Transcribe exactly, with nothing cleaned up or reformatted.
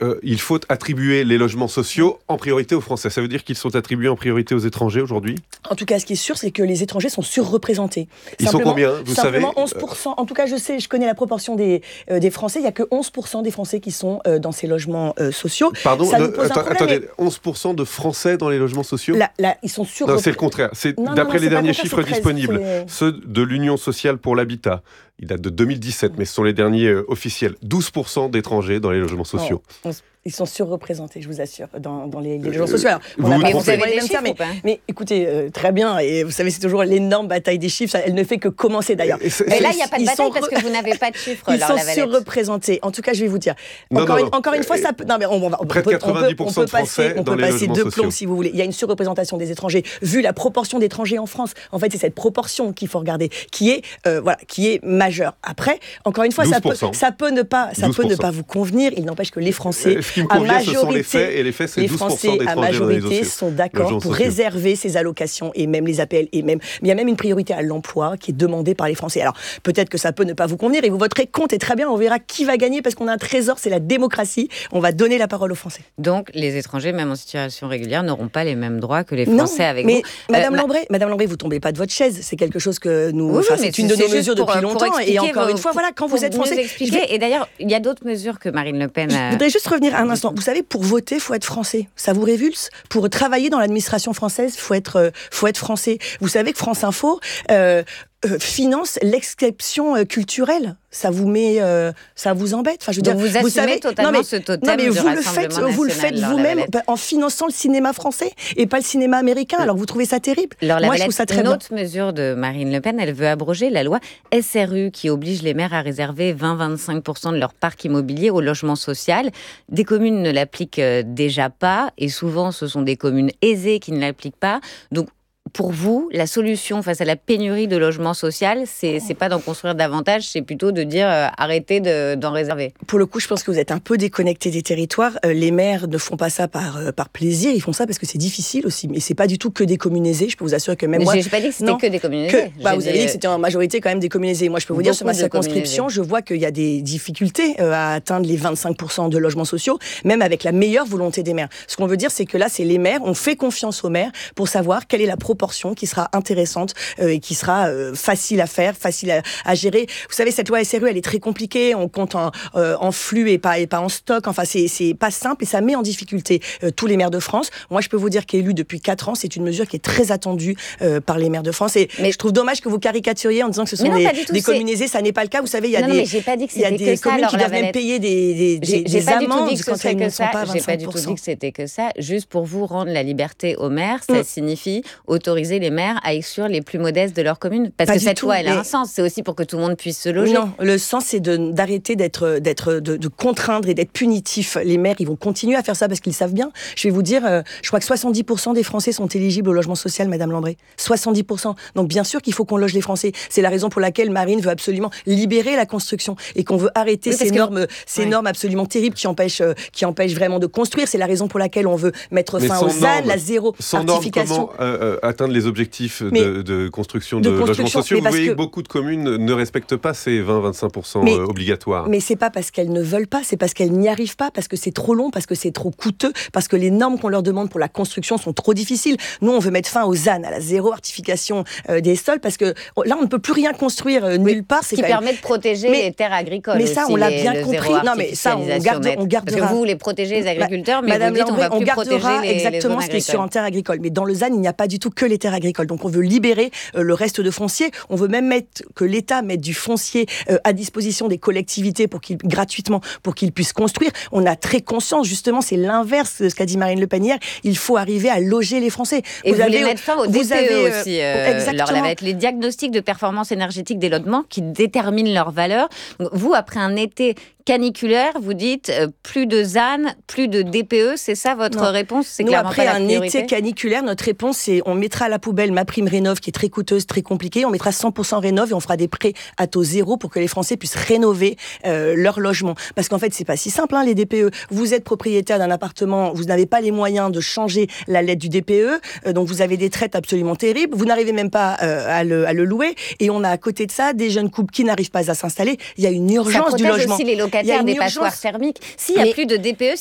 euh, il faut attribuer les logements sociaux en priorité aux Français. Ça veut dire qu'ils sont attribués en priorité aux étrangers aujourd'hui ? En tout cas, ce qui est sûr, c'est que les étrangers sont surreprésentés. Ils sont combien, vous simplement savez ? onze pour cent. En tout cas, je sais, je connais la proportion des, euh, des Français. Il n'y a que onze pour cent des Français qui sont euh, dans ces logements euh, sociaux. Pardon, ça ne, nous pose attends, un problème, attendez, mais... onze pour cent de Français dans les logements sociaux ? Là, là, ils sont surreprésentés. Non, c'est le contraire. C'est, non, d'après non, non, les derniers contraire, chiffres treize, disponibles, c'est... ceux de l'Union sociale pour l'habitat, il date de deux mille dix-sept, mais ce sont les derniers euh, officiels. douze pour cent d'étrangers dans les logements sociaux. Non, ils sont surreprésentés, je vous assure, dans, dans les, les logements sociaux. Alors, vous on a vous pas trompez. forcément les Des mêmes chiffres termes, ou pas mais, mais écoutez, euh, très bien, et vous savez, c'est toujours l'énorme bataille des chiffres, ça, elle ne fait que commencer d'ailleurs. Et c'est- Mais c'est- là, il n'y a pas de Ils bataille sont parce re- que vous n'avez pas de chiffres, Ils Laure sont Lavalette. surreprésentés. En tout cas, je vais vous dire. Non, Encore, non, une, non. encore une fois, ça peut. Non, mais on, on va. On Près de peut, quatre-vingt-dix pour cent on peut, on peut de Français passer, on dans peut les passer logements deux sociaux. plombs si vous voulez. Il y a une surreprésentation des étrangers. Vu la proportion d'étrangers en France, en fait, c'est cette proportion qu'il faut regarder, qui est, euh, voilà, qui est majeure. Après, encore une fois, ça peut, douze pour cent. ça peut ne pas, ça douze peut pour ne cent. pas vous convenir. Il n'empêche que les Français, Ce qui me à convient, ce sont les majorité, faits, et les faits, c'est les douze pour cent Français à d'étrangers dans les majorité sociaux. sont d'accord logements pour sociaux. réserver ces allocations et même les A P L et même. Mais il y a même une priorité à l'emploi qui est demandée par les Français. Alors peut-être que ça peut ne pas vous convenir et vous voterez contre et très bien. On verra qui va gagner parce qu'on a un trésor, c'est la démocratie. On va donner la parole aux Français. Donc, les étrangers, même en situation régulière, n'auront pas les mêmes droits que les Non, Français avec mais vous. Madame Euh, ma- Lambray, Madame Lambray, vous tombez pas de votre chaise. C'est quelque chose que nous. Oui, enfin, oui, mais c'est une de c'est nos juste mesures pour- depuis pour longtemps. Et expliquer encore vos- une fois, voilà, quand pour vous êtes mieux français, expliquer. je vais- Et d'ailleurs, il y a d'autres mesures que Marine Le Pen Je a... voudrais juste revenir un instant. Vous savez, pour voter, il faut être français. Ça vous révulse ? Pour travailler dans l'administration française, il faut être, euh, faut être français. Vous savez que France Info euh, euh, finance l'exception euh, culturelle. Ça vous met, euh, ça vous embête. Enfin, je veux Donc dire, vous assumez savez, totalement non, mais, ce totem non, mais du vous le faites, Rassemblement vous le national, faites Laure vous-même Lavalette. en finançant le cinéma français et pas le cinéma américain. Alors vous trouvez ça terrible ? Laure Moi, je Lavalette, trouve ça très une bien. autre mesure de Marine Le Pen, elle veut abroger la loi S R U qui oblige les maires à réserver vingt à vingt-cinq pour cent de leur parc immobilier au logement social. Des communes ne l'appliquent euh, déjà pas et souvent ce sont des communes aisées qui ne l'appliquent pas. Donc pour vous, la solution face à la pénurie de logement social, c'est c'est pas d'en construire davantage, c'est plutôt de dire euh, arrêtez de, d'en réserver. Pour le coup, je pense que vous êtes un peu déconnecté des territoires. Euh, les maires ne font pas ça par, euh, par plaisir, ils font ça parce que c'est difficile aussi. Mais c'est pas du tout que des communes aisées. Je peux vous assurer que même Mais moi... j'ai, j'ai pas dit que c'était non, que des communes que- aisées. bah, J'ai vous avez dit que c'était en majorité quand même des communes aisées. Moi, je peux vous dire, sur ma Beaucoup de communes circonscription, aisées. je vois qu'il y a des difficultés euh, à atteindre les vingt-cinq pour cent de logements sociaux, même avec la meilleure volonté des maires. Ce qu'on veut dire, c'est que là, c'est les maires, on fait confiance aux maires pour savoir quelle est la proportion qui sera intéressante euh, et qui sera euh, facile à faire, facile à, à gérer. Vous savez, cette loi S R U, elle est très compliquée. On compte en, euh, en flux et pas, et pas en stock. Enfin, c'est, c'est pas simple et ça met en difficulté euh, tous les maires de France. Moi, je peux vous dire qu'élu depuis quatre ans, c'est une mesure qui est très attendue euh, par les maires de France. Et Mais- je trouve dommage que vous caricaturiez en disant que ce sont Mais non, des, pas du tout, des c'est- communes aisées. Ça n'est pas le cas. Vous savez, il y a Non, non, des, mais j'ai pas dit que il y a c'était des que ça, communes qui Laure doivent même Lavalette. payer des, des, des, J'ai, j'ai des pas du tout amendes dit que ce quand serait elles que ne sont ça. pas à J'ai pas vingt-cinq du pour tout cent. dit que c'était que ça. Juste pour vous rendre la liberté aux maires, ça Mm. signifie autoriser les maires à exclure les plus modestes de leur commune. Parce Pas que du cette tout, loi, elle a mais- un sens. C'est aussi pour que tout le monde puisse se loger. Non, le sens c'est de, d'arrêter d'être, d'être, de, de contraindre et d'être punitif. Les maires, ils vont continuer à faire ça parce qu'ils savent bien. Je vais vous dire, euh, je crois que soixante-dix pour cent des Français sont éligibles au logement social, Madame Lambray. soixante-dix pour cent. Donc bien sûr qu'il faut qu'on loge les Français. C'est la raison pour laquelle Marine veut absolument libérer la construction et qu'on veut arrêter Oui, parce ces que- normes, ces Ouais. normes absolument terribles qui empêchent, euh, qui empêchent vraiment de construire. C'est la raison pour laquelle on veut mettre Mais fin sans aux Z A N, normes, la zéro Sans normes, artification. comment euh, euh, atteindre les objectifs Mais- de, de construction de de, logements construction, sociaux? mais Vous parce voyez que- que beaucoup de communes ne respectent pas ces vingt à vingt-cinq pour cent Mais- euh, obligatoires. Mais c'est pas parce qu'elles ne veulent pas, c'est parce qu'elles n'y arrivent pas, parce que c'est trop long, parce que c'est trop coûteux, parce que les normes qu'on leur demande pour la construction sont trop difficiles. Nous, on veut mettre fin aux Z A N, à la zéro artification euh, des sols, parce que oh, là, on ne peut plus rien construire euh, nulle part. Ce C'est qui quand même- permet de protéger Mais- les terres agricoles. mais ça, aussi, on l'a les- bien le compris. zéro Non, mais ça, on artificialisation garde- nette. on gardera. Parce que vous voulez protéger les agriculteurs, mais Madame vous dites on Lambray, va plus protéger gardera les, les exactement zones ce qui est sur agricoles. en terre agricole. Mais dans le Z A N, il n'y a pas du tout que les terres agricoles. Donc on veut libérer euh, le reste de foncier. On veut même mettre que l'État mette du foncier euh, à disposition des collectivités pour qu'ils gratuitement pour qu'ils puissent construire. On a très conscience justement, c'est l'inverse de ce qu'a dit Marine Le Pen hier. Il faut arriver à loger les Français. Et vous, voulez mettre fin au vous D P E avez, euh, aussi, euh, exactement. Laure Lavalette, les diagnostics de performance énergétique des logements qui déterminent leur valeur. Donc, vous, après un été caniculaire, vous dites euh, plus de Z A N, plus de D P E, c'est ça votre Non. réponse? C'est Nous, clairement après pas la un priorité. été caniculaire, notre réponse, c'est on mettra à la poubelle ma prime rénov qui est très coûteuse, très compliquée. On mettra cent pour cent rénov et on fera des prêts à taux zéro pour que les Français puissent rénover euh, leur logement. Parce qu'en fait, c'est pas si simple, hein, les D P E. Vous êtes propriétaire d'un appartement, vous n'avez pas les moyens de changer la lettre du D P E, euh, donc vous avez des traites absolument terribles. Vous n'arrivez même pas euh, à, le, à le louer. Et on a à côté de ça des jeunes couples qui n'arrivent pas à s'installer. Il y a une Ça urgence du protège logement. aussi les Il y a locataires une des urgence. passoires thermiques. S'il n'y a Mais- plus de D P E,